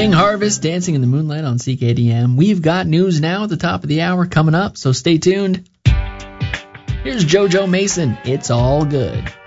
King Harvest, Dancing in the Moonlight on CKDM. We've got news now at the top of the hour coming up, so stay tuned. Here's JoJo Mason, It's All Good.